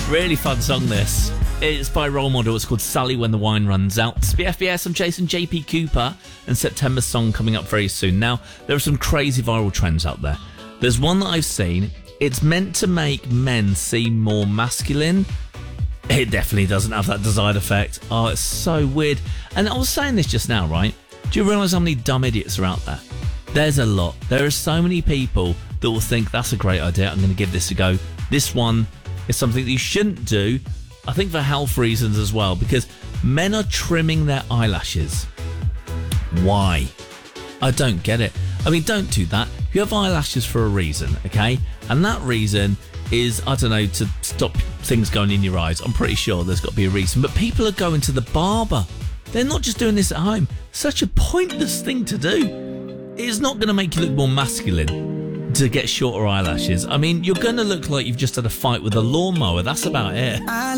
Really fun song, this. It's by Role Model. It's called Sally When the Wine Runs Out. It's BFBS. I'm Jason JP Cooper, and September's song coming up very soon. Now, there are some crazy viral trends out there. There's one that I've seen. It's meant to make men seem more masculine. It definitely doesn't have that desired effect. Oh, it's so weird. And I was saying this just now, right? Do you realise how many dumb idiots are out there? There's a lot. There are so many people that will think, that's a great idea, I'm going to give this a go. This one is something that you shouldn't do, I think for health reasons as well, because men are trimming their eyelashes. Why? I don't get it. I mean, don't do that. You have eyelashes for a reason, okay? And that reason is, I don't know, to stop things going in your eyes. I'm pretty sure there's got to be a reason. But people are going to the barber. They're not just doing this at home. Such a pointless thing to do. It's not going to make you look more masculine to get shorter eyelashes. I mean, you're going to look like you've just had a fight with a lawnmower. That's about it.